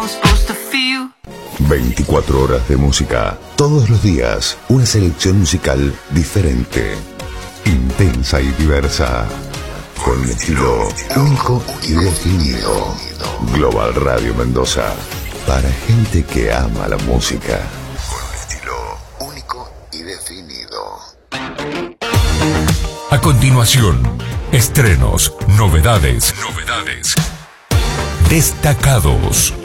24 horas de música, todos los días, una selección musical diferente, intensa y diversa, con un estilo único y definido. Global Radio Mendoza, para gente que ama la música, con un estilo único y definido. A continuación, estrenos, novedades, destacados.